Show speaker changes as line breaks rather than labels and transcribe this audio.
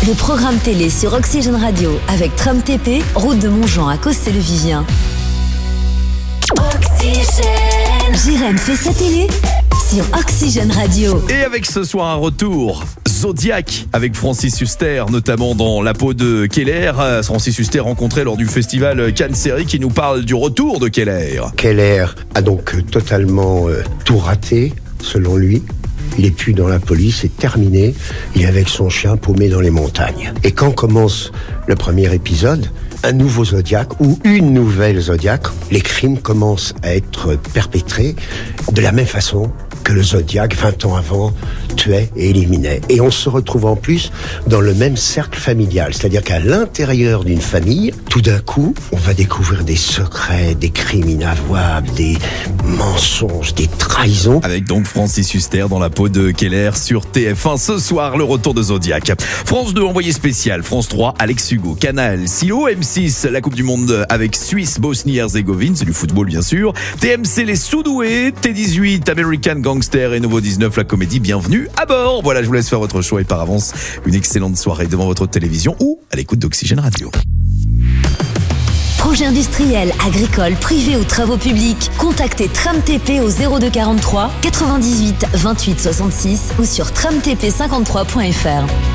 Le programme télé sur Oxygène Radio avec Tram TP, route de Montjean à Cossé-le-Vivien. Oxygène. Jérém fait sa télé sur Oxygène Radio.
Et avec ce soir un retour Zodiac avec Francis Huster, notamment dans La peau de Keller. Francis Huster rencontré lors du festival Cannes Série qui nous parle du retour de Keller.
Keller a donc totalement tout raté, selon lui. Il est plus dans la police, c'est terminé. Il est avec son chien paumé dans les montagnes. Et quand commence le premier épisode, un nouveau Zodiac ou une nouvelle Zodiac, les crimes commencent à être perpétrés de la même façon que le Zodiac, 20 ans avant, tuait et éliminait. Et on se retrouve en plus dans le même cercle familial. C'est-à-dire qu'à l'intérieur d'une famille, tout d'un coup, on va découvrir des secrets, des crimes inavouables, des mensonges, des trahisons.
Avec donc Francis Huster dans La peau de Keller sur TF1. Ce soir, le retour de Zodiac. France 2, envoyé spécial. France 3, Alex Hugo. Canal, Silo. M6, la Coupe du Monde avec Suisse, Bosnie-Herzégovine. C'est du football, bien sûr. TMC, les sous-doués. T18, American Gangster et Nouveau 19, la comédie. Bienvenue à bord. Voilà, je vous laisse faire votre choix et par avance, une excellente soirée devant votre télévision ou à l'écoute d'Oxygène Radio.
Projet industriel, agricole, privé ou travaux publics, contactez Tram TP au 02 43 98 28 66 ou sur tramtp53.fr.